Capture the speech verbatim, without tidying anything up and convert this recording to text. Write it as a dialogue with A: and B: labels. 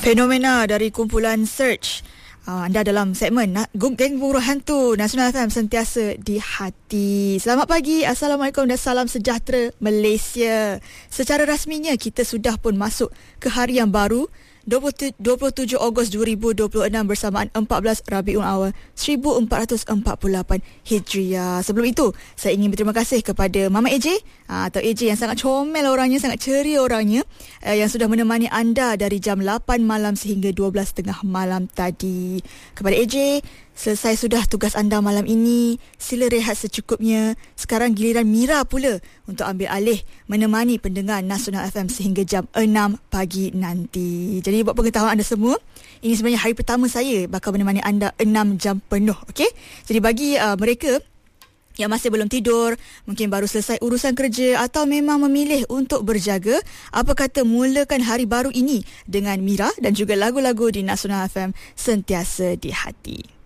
A: Fenomena dari kumpulan Search. Uh, anda dalam segmen Geng Buruh Hantu Nasional F M, sentiasa di hati. Selamat pagi, Assalamualaikum dan salam sejahtera Malaysia. Secara rasminya kita sudah pun masuk ke hari yang baru, dua puluh tujuh Ogos dua ribu dua puluh enam bersamaan empat belas Rabiul Awal seribu empat ratus empat puluh lapan Hijriah. Sebelum itu, saya ingin berterima kasih kepada Mama A J atau A J yang sangat comel orangnya, sangat ceria orangnya, yang sudah menemani anda dari jam lapan malam sehingga dua belas tiga puluh malam tadi. Kepada A J, selesai sudah tugas anda malam ini, sila rehat secukupnya. Sekarang giliran Mira pula untuk ambil alih menemani pendengar Nasional F M sehingga jam enam pagi nanti. Jadi buat pengetahuan anda semua, ini sebenarnya hari pertama saya bakal menemani anda enam jam penuh, okey? Jadi bagi uh, mereka yang masih belum tidur, mungkin baru selesai urusan kerja atau memang memilih untuk berjaga, apa kata mulakan hari baru ini dengan Mira dan juga lagu-lagu di Nasional F M, sentiasa di hati.